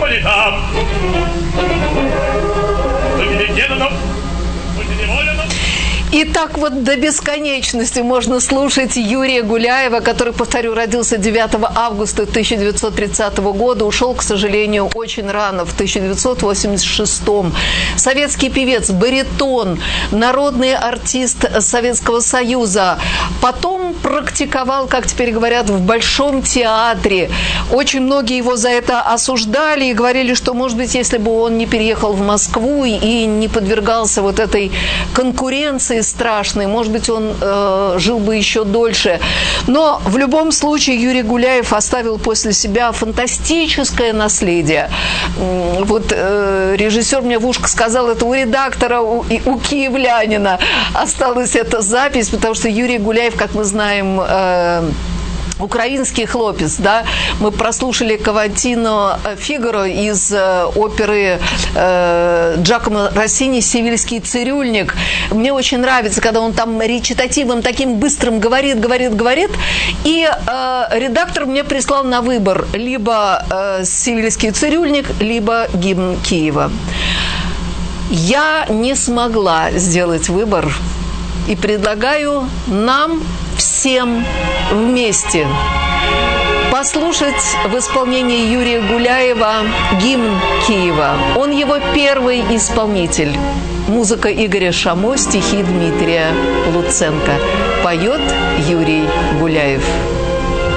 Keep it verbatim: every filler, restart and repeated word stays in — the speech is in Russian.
летам. Только деда, будьте неволены. И так вот до бесконечности можно слушать Юрия Гуляева, который, повторю, родился девятого августа тысяча девятьсот тридцатого года, ушел, к сожалению, очень рано, в тысяча девятьсот восемьдесят шестом. Советский певец, баритон, народный артист Советского Союза. Потом практиковал, как теперь говорят, в Большом театре. Очень многие его за это осуждали и говорили, что, может быть, если бы он не переехал в Москву и не подвергался вот этой конкуренции страшный, может быть, он э, жил бы еще дольше. Но в любом случае Юрий Гуляев оставил после себя фантастическое наследие. Вот э, режиссер мне в ушко сказал, это у редактора, у, у киевлянина осталась эта запись, потому что Юрий Гуляев, как мы знаем, э, украинский хлопец, да, мы прослушали Каватино Фигаро из э, оперы э, Джакомо Россини «Севильский цирюльник». Мне очень нравится, когда он там речитативом таким быстрым говорит, говорит, говорит, и э, редактор мне прислал на выбор либо э, «Севильский цирюльник», либо гимн Киева. Я не смогла сделать выбор и предлагаю нам всем вместе послушать в исполнении Юрия Гуляева гимн Киева. Он его первый исполнитель. Музыка Игоря Шамо, стихи Дмитрия Луценко. Поет Юрий Гуляев.